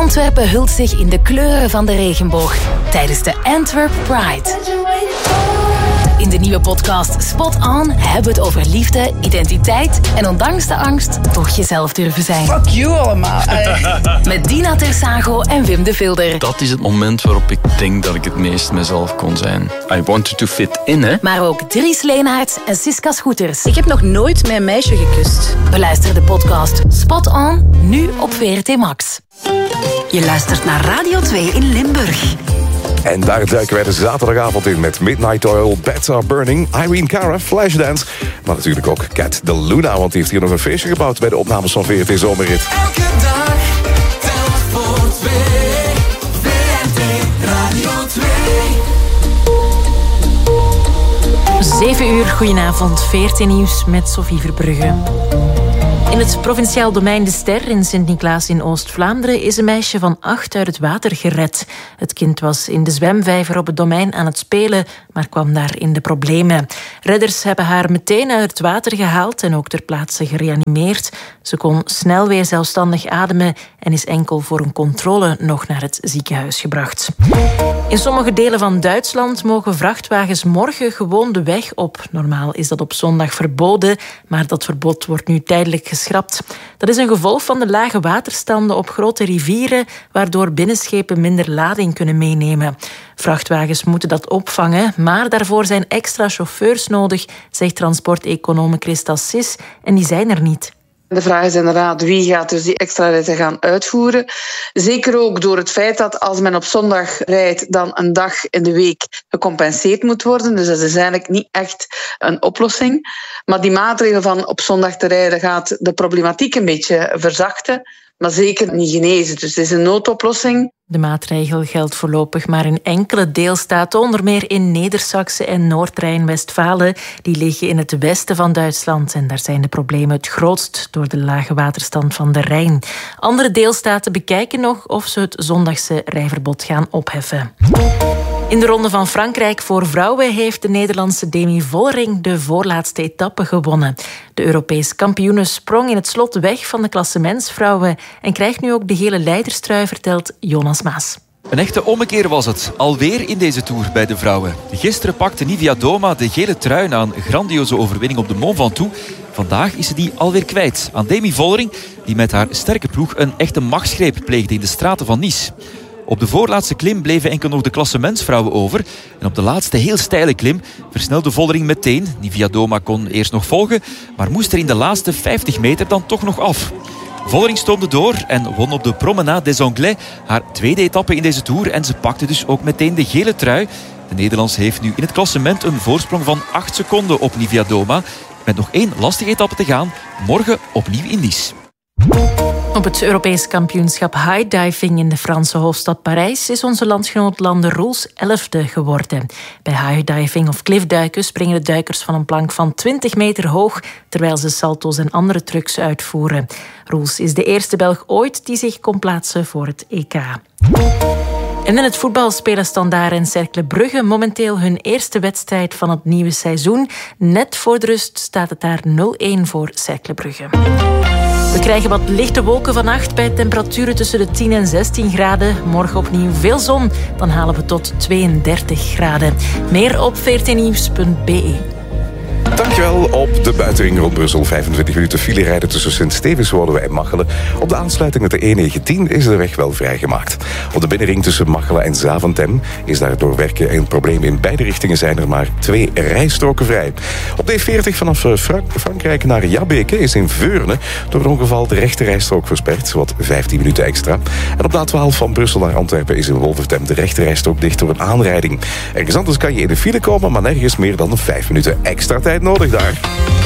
Antwerpen hult zich in de kleuren van de regenboog tijdens de Antwerp Pride. In de nieuwe podcast Spot On hebben we het over liefde, identiteit en ondanks de angst toch jezelf durven zijn. Fuck you allemaal. Met Dina Tersago en Wim de Vilder. Dat is het moment waarop ik denk dat ik het meest mezelf kon zijn. I wanted to fit in, hè. Maar ook Dries Leenaerts en Siska Schoeters. Ik heb nog nooit mijn meisje gekust. Beluister de podcast Spot On, nu op VRT Max. Je luistert naar Radio 2 in Limburg. En daar duiken wij de zaterdagavond in met Midnight Oil, Beds Are Burning, Irene Cara, Flashdance. Maar natuurlijk ook Cat de Luna, want die heeft hier nog een feestje gebouwd bij de opnames van VRT Zomerrit. Elke dag, telk voor twee. VRT Radio 2. 7 uur, goedenavond, VRT Nieuws met Sophie Verbrugge. In het provinciaal domein De Ster in Sint-Niklaas in Oost-Vlaanderen is een meisje van 8 uit het water gered. Het kind was in de zwemvijver op het domein aan het spelen, maar kwam daar in de problemen. Redders hebben haar meteen uit het water gehaald en ook ter plaatse gereanimeerd. Ze kon snel weer zelfstandig ademen en is enkel voor een controle nog naar het ziekenhuis gebracht. In sommige delen van Duitsland mogen vrachtwagens morgen gewoon de weg op. Normaal is dat op zondag verboden, maar dat verbod wordt nu tijdelijk geschrapt. Dat is een gevolg van de lage waterstanden op grote rivieren, waardoor binnenschepen minder lading kunnen meenemen. Vrachtwagens moeten dat opvangen, maar daarvoor zijn extra chauffeurs nodig, zegt transporteconome Christa Sis, en die zijn er niet. De vraag is inderdaad wie gaat dus die extra ritten gaan uitvoeren. Zeker ook door het feit dat als men op zondag rijdt, dan een dag in de week gecompenseerd moet worden. Dus dat is eigenlijk niet echt een oplossing. Maar die maatregel van op zondag te rijden gaat de problematiek een beetje verzachten, maar zeker niet genezen. Dus het is een noodoplossing. De maatregel geldt voorlopig maar in enkele deelstaten, onder meer in Neder-Saxe en Noord-Rijn-Westfalen. Die liggen in het westen van Duitsland en daar zijn de problemen het grootst door de lage waterstand van de Rijn. Andere deelstaten bekijken nog of ze het zondagse rijverbod gaan opheffen. In de Ronde van Frankrijk voor vrouwen heeft de Nederlandse Demi Vollering de voorlaatste etappe gewonnen. De Europees kampioene sprong in het slot weg van de klassementsvrouwen en krijgt nu ook de gele leiderstrui, vertelt Jonas Maas. Een echte ommekeer was het, alweer in deze Tour bij de vrouwen. Gisteren pakte Nivia Doma de gele trui na een grandioze overwinning op de Mont Ventoux. Vandaag is ze die alweer kwijt aan Demi Vollering, die met haar sterke ploeg een echte machtsgreep pleegde in de straten van Nice. Op de voorlaatste klim bleven enkel nog de klassementsvrouwen over. En op de laatste heel steile klim versnelde Vollering meteen. Nivia Doma kon eerst nog volgen, maar moest er in de laatste 50 meter dan toch nog af. Vollering stoomde door en won op de Promenade des Anglais haar tweede etappe in deze Tour. En ze pakte dus ook meteen de gele trui. De Nederlandse heeft nu in het klassement een voorsprong van 8 seconden op Nivia Doma. Met nog 1 lastige etappe te gaan. Morgen opnieuw in Nice. Op het Europees kampioenschap high-diving in de Franse hoofdstad Parijs is onze landgenoot Lande Roels 11e geworden. Bij high-diving of cliffduiken springen de duikers van een plank van 20 meter hoog, terwijl ze salto's en andere trucs uitvoeren. Roels is de eerste Belg ooit die zich kon plaatsen voor het EK. En in het voetbal spelen Standaard en Cercle Brugge momenteel hun eerste wedstrijd van het nieuwe seizoen. Net voor de rust staat het daar 0-1 voor Cercle Brugge. We krijgen wat lichte wolken vannacht bij temperaturen tussen de 10 en 16 graden. Morgen opnieuw veel zon, dan halen we tot 32 graden. Meer op vrtnieuws.be. Dankjewel. Op de buitenring rond Brussel 25 minuten file rijden tussen Sint-Stevenswolde en Machelen. Op de aansluiting met de E19 is de weg wel vrijgemaakt. Op de binnenring tussen Machelen en Zaventem is daar door werken een probleem. In beide richtingen zijn er maar 2 rijstroken vrij. Op de E40 vanaf Frankrijk naar Jabbeke is in Veurne door een ongeval de rechte rijstrook versperd, zowat 15 minuten extra. En op de A12 van Brussel naar Antwerpen is in Wolvertem de rechte rijstrook dicht door een aanrijding. Ergens anders kan je in de file komen, maar nergens meer dan 5 minuten extra tijd nodig daar.